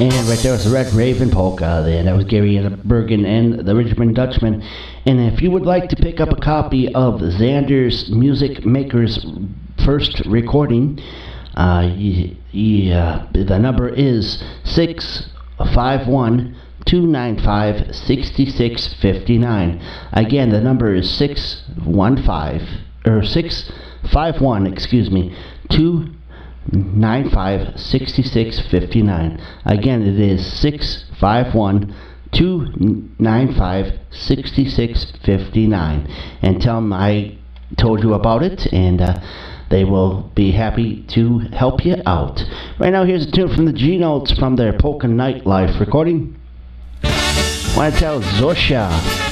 And right there was the Red Raven Polka. There, that was Gary Bergen and the Richmond Dutchman. And if you would like to pick up a copy of Xander's Music Maker's first recording, the number is 651-295-6659. Again, the number is 651, 295-6659. Again, it is 651-295-6659. And tell them I told you about it, and they will be happy to help you out. Right now, here's a tune from the G-Notes from their Polka Nightlife recording. I want to tell Zosia